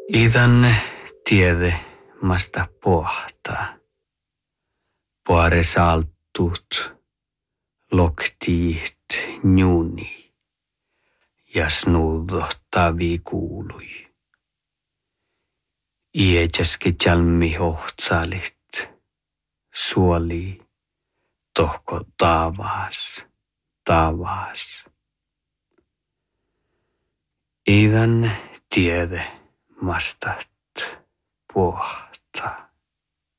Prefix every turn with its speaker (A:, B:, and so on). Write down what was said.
A: Idanne tiede masta pohtaa. Puare saltut, loktiit njuni ja snuudottavi kuului. Ietsäski jalmi hohtsalit, suoli tohko tavas. Idanne tiede mastat pohtaa.